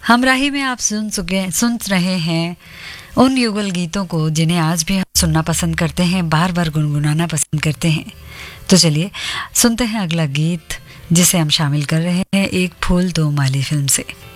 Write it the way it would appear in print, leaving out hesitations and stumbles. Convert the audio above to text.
हमराही में आप सुन रहे हैं उन युगल गीतों को जिन्हें आज भी हम सुनना पसंद करते हैं, बार बार गुनगुनाना पसंद करते हैं। तो चलिए सुनते हैं अगला गीत जिसे हम शामिल कर रहे हैं एक फूल दो माली फिल्म से।